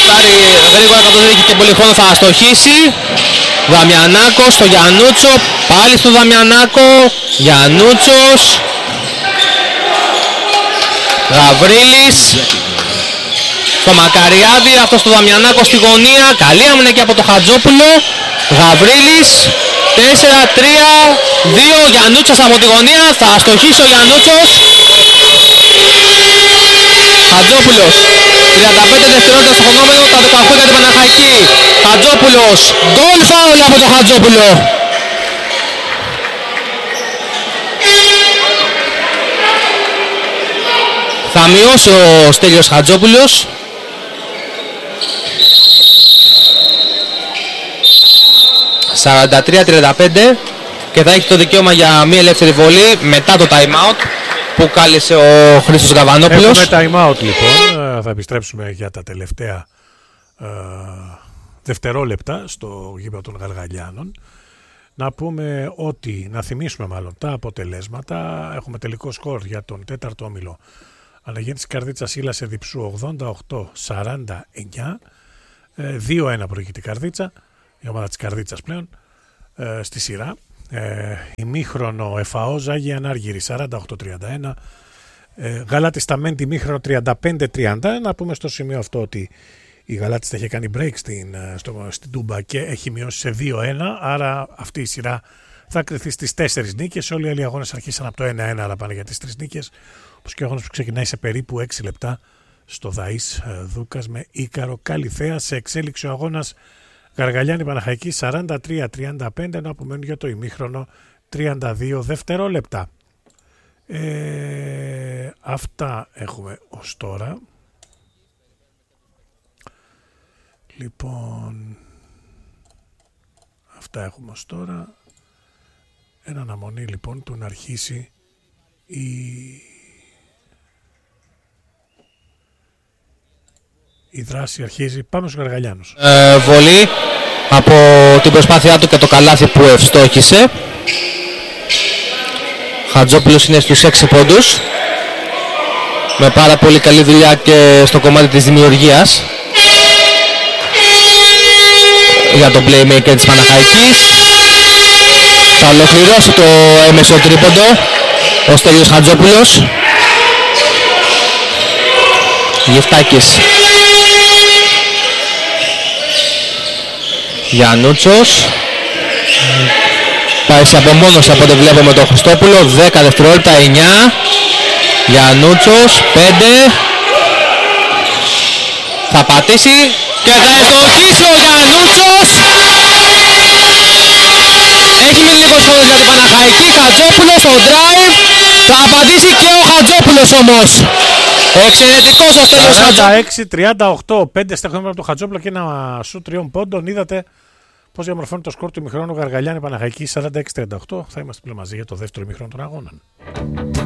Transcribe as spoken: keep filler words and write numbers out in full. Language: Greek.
σουτάρει γρήγορα καθώς δεν έχει και πολύ χρόνο, θα αστοχίσει. Δαμιανάκος στο Γιαννούτσο, πάλι στο Δαμιανάκο, Γιαννούτσος, Γαβρίλης, στο Μακαριάδη, αυτό στο Δαμιανάκο στη γωνία, καλή άμυνα και από το Χατζόπουλο, Γαβρίλης, τέσσερα τρία δύο, Γιαννούτσος από τη γωνία, θα αστοχίσει ο Γιαννούτσος. Χατζόπουλος, τριάντα πέντε δευτερόλεπτα στο χρονόμετρο, τα δεκαοκτώ για την Παναχαϊκή. Χατζόπουλος, γκολ φάουλ από τον Χατζόπουλο. Θα μειώσει ο Στέλιος Χατζόπουλος. σαράντα τρία τριάντα πέντε και θα έχει το δικαίωμα για μία ελεύθερη βολή μετά το time out που κάλεσε ο Χρήστος Γαβανόπουλος. Έχουμε time out λοιπόν, θα επιστρέψουμε για τα τελευταία ε, δευτερόλεπτα στο γήπεδο των Γαργαλιάνων. Να πούμε ότι, να θυμίσουμε μάλλον τα αποτελέσματα. Έχουμε τελικό σκορ για τον τέταρτο όμιλο. Αναγέννηση Καρδίτσας Ήλασε Διψού ογδόντα οκτώ σαράντα εννιά, δύο ένα προηγείται η Καρδίτσα, η ομάδα της Καρδίτσας πλέον ε, στη σειρά. Ε, ημίχρονο ΕΦΑΟ Ζάγιαν Άργυρη σαράντα οκτώ τριάντα ένα, ε, Γαλάτης Ταμέντη ημίχρονο τριάντα πέντε τριάντα. Να πούμε στο σημείο αυτό ότι η Γαλάτης θα είχε κάνει break στην, στο, στην Τούμπα και έχει μειώσει σε δύο ένα, άρα αυτή η σειρά θα κρυθεί στις τέσσερις νίκες. Όλοι οι άλλοι αγώνες αρχίσαν από το ένα ένα, αλλά πάνε για τις τρεις νίκες. Όπως και ο αγώνας που ξεκινάει σε περίπου έξι λεπτά στο Δαΐς Δούκας με Ίκαρο Καλυθέα. Σε εξέλιξη ο αγώνας Γαργαλιάνη Παναχαϊκή σαράντα τρία τριάντα πέντε, ενώ απομένουν για το ημίχρονο τριάντα δύο δευτερόλεπτα. Ε, αυτά έχουμε ως τώρα. Λοιπόν, αυτά έχουμε ως τώρα. Εν αναμονή λοιπόν του να αρχίσει η... η δράση αρχίζει. Πάμε στους Γαργαλιάνους. Ε, βολή από την προσπάθειά του και το καλάθι που ευστόχησε. Χατζόπουλος είναι στους έξι πόντους με πάρα πολύ καλή δουλειά και στο κομμάτι της δημιουργίας για τον playmaker της Παναχαϊκής. Θα ολοκληρώσει το έμεσο τρίποντο ο Στέλιος Χατζόπουλος. Γεφτάκης, Γιαννούτσος, πάει σε απομόνωση από ό,τι βλέπουμε τον Χριστόπουλο. Δέκα δευτερόλεπτα, εννιά, Γιαννούτσος, πέντε, θα πατήσει και θα ευστοχίσει ο Γιαννούτσος. Έχει μείνει λίγος χρόνος για την Παναχαϊκή. Χατζόπουλος στο drive, θα απαντήσει και ο Χατζόπουλος όμως. Εξαιρετικός ο Στέλιος Χατζόπουλος. σαράντα έξι τριάντα οκτώ, πέντε στα χρόνια από τον Χατζόπουλο και ένα σου τριών πόντων. Είδατε πώς διαμορφώνει το σκορ του ημιχρόνου Γαργαλιάνη Παναχαϊκή σαράντα έξι τριάντα οκτώ. Θα είμαστε πλέον μαζί για το δεύτερο ημιχρόνο των αγώνων.